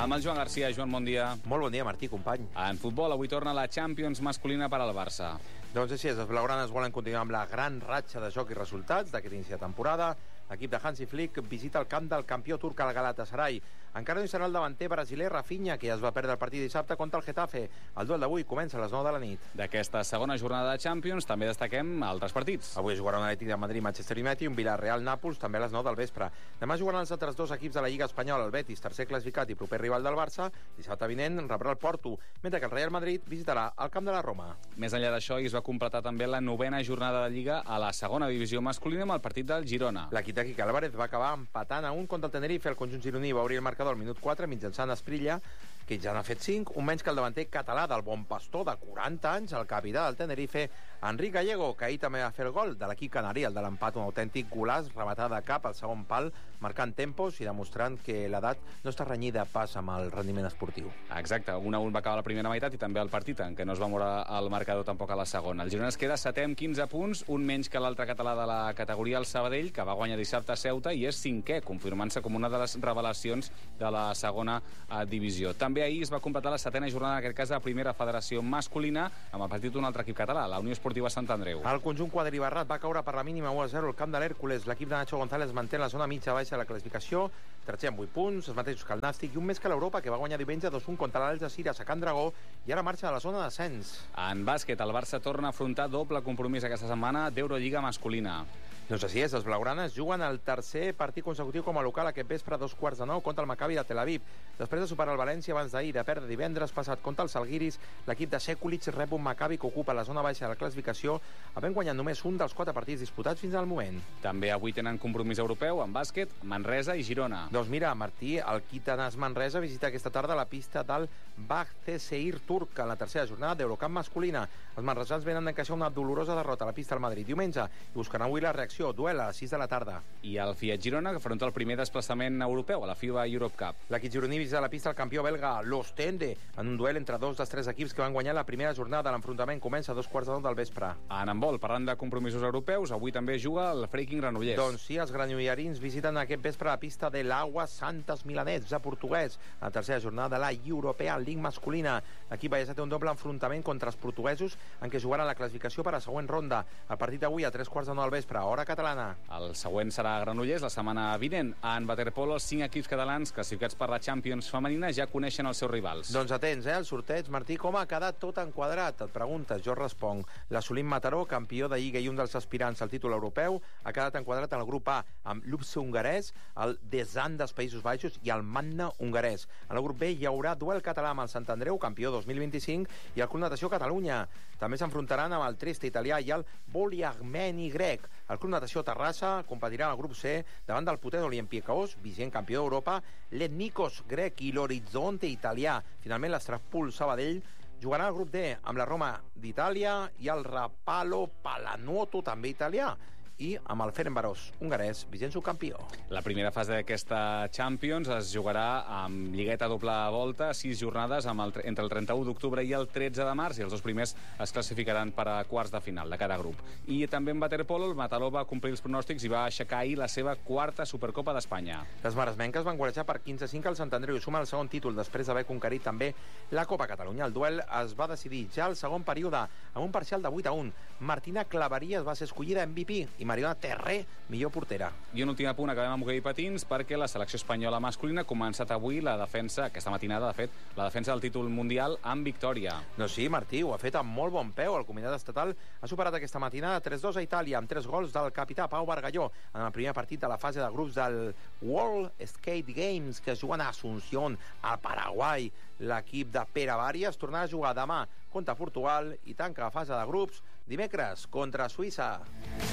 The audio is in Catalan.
Amb el Joan Garcia. Joan, bon dia. Molt bon dia, Martí, company. En futbol, avui torna la Champions masculina per al Barça. Doncs així és, els blaugranes volen continuar amb la gran ratxa de joc i resultats d'aquest inici de temporada. L'equip de Hansi Flick visita el camp del campió turc al Galatasaray. Encara no hi serà el davanter brasiler Rafinha, que ja es va perdre el partit dissabte contra el Getafe. El duel d'avui comença a les 9 de la nit. D'aquesta segona jornada de Champions també destaquem altres partits. Avui jugarà un Atlètic de Madrid, Manchester United i un Villarreal-Nàpols, també a les 9 del vespre. Demà jugaran els altres dos equips de la Lliga Espanyola, el Betis, tercer classificat i proper rival del Barça. Dissabte vinent rebrà el Porto, mentre que el Real Madrid visitarà el camp de la Roma. Més enllà d'això, es va completar també la novena jornada de Lliga a la segona divisió masculina amb el partit del Girona. L'equip de Quique Álvarez va acabar empatant a 1 contra el Tenerife. El conjunt gironí va obrir el marcador al minut 4 mitjançant Esprilla, que ja n'ha fet 5, un menys que el davanter català del Bon Pastor de 40 anys, el capità del Tenerife, Enric Gallego, que ahir també va fer el gol de l'equip canari, el de l'empat, un autèntic golaç rematada de cap al segon pal, marcant tempos i demostrant que l'edat no està renyida pas amb el rendiment esportiu. Exacte, 1-1 va acabar la primera meitat i també el partit, en què no es va moure el marcador tampoc a la segona. El Girona es queda setè amb 15 punts, un menys que l'altre català de la categoria, el Sabadell, que va guanyar dissabte a Ceuta i és cinquè, confirmant-se com una de les revelacions de la segona divisió. També ahir es va completar la setena jornada, en aquest cas de la primera federació masculina, amb el partit d'un altre equip català, la Unió Esportiva Sant Andreu. El conjunt quadribarrat va caure per la mínima 1-0 al camp de l'Hèrcules. L'equip de Nacho González manté la zona mitja-baixa de la classificació, tercer amb 8 punts, els mateixos que el Nàstic, i un més que l'Europa, que va guanyar diumenge 2-1 contra l'Algesires a Can Dragó i ara marxa a la zona d'ascens. En bàsquet, el Barça torna a afrontar doble compromís aquesta setmana d'Eurolliga masculina. Doncs així és, els blaugranes juguen el tercer partit consecutiu com a local aquest vespre a 2:15 contra el Maccabi de Tel Aviv. Després de superar el València abans d'ahir, de perdre divendres passat contra els Žalgiris, l'equip de Sekulic rep un Maccabi que ocupa la zona baixa de la classificació, havent guanyat només un dels 4 partits disputats fins al moment. També avui tenen compromís europeu en bàsquet, Manresa i Girona. Doncs mira, Martí, el Kitanas Manresa visita aquesta tarda la pista del Bahtseir turc en la tercera jornada d'Eurocup masculina. Els manresans venen d'encaixar una dolorosa derrota a la pista al Madrid diumenge i buscaran avui la reacció, duel a les 6 de la tarda. I el Fiat Girona, que afronta el primer desplaçament europeu a la FIBA Europe Cup. L'equip gironí visita la pista el campió belga l'Ostende en un duel entre dos dels 3 equips que van guanyar la primera jornada. L'enfrontament comença a 2:15 del vespre. En handbol, parlant de compromisos europeus, avui també juga el Freaking Granollers. Doncs sí, els granollerins visiten aquest vespre la pista de l'Aguas Santas Milanets, a portuguès, a la tercera jornada de la European League masculina. L'equip ballesa té un doble enfrontament contra els portuguesos en què jugaran la classificació per a la següent ronda. El partit d'avui a 3:15 del vespre, hora catalana. El següent serà a Granollers la setmana vinent. En waterpolo, els 5 equips catalans classificats per la Champions femenina ja coneixen els seus rivals. Doncs atents, el sorteig. Martí, com ha quedat tot enquadrat? Et preguntes, jo responc. L'Assolim Mataró, campió de Lliga i un dels aspirants al títol europeu, ha quedat enquadrat en el grup A amb l'Upse hongarès, el Desan dels Països Baixos i el Manna hongarès. En el grup B hi haurà duel català amb el Sant Andreu, campió 2025, i el Club Natació Catalunya. També s'enfrontaran amb el Trieste italià i el Voliarmeni grec. El Club Natació Terrassa competirà al grup C davant del potent Olympiacos, vigent campió d'Europa, l'Etnikos grec i l'Orizzonte italià. Finalment, l'Estraspool Sabadell jugarà al grup D amb la Roma d'Itàlia i el Rapallo Palanuoto, també italià, i amb el Ferencváros hongarès, vigent subcampió. La primera fase d'aquesta Champions es jugarà amb lligueta doble volta, 6 jornades entre el 31 d'octubre i el 13 de març, i els dos primers es classificaran per a quarts de final de cada grup. I també en waterpolo, el Mataró va complir els pronòstics i va aixecar ahir la seva 4ª Supercopa d'Espanya. Les maresmenques van guarejar per 15-5 al Sant Andreu i sumen el segon títol després d'haver conquerit també la Copa Catalunya. El duel es va decidir ja al segon període amb un parcial de 8-1. Martina Claveries va ser escollida MVP i Mariona Terré, millor portera. I un últim apunt, acabem amb hoquei patins, perquè la selecció espanyola masculina ha començat avui la defensa, aquesta matinada, de fet, la defensa del títol mundial amb victòria. No, sí, Martí, ho ha fet amb molt bon peu. El comitat estatal ha superat aquesta matinada 3-2 a Itàlia, amb 3 gols del capità Pau Bargalló, en el primer partit de la fase de grups del World Skate Games, que es juguen a Asunción, al Paraguai. L'equip de Pere Bàries tornarà a jugar demà contra Portugal i tanca la fase de grups dimecres contra Suïssa.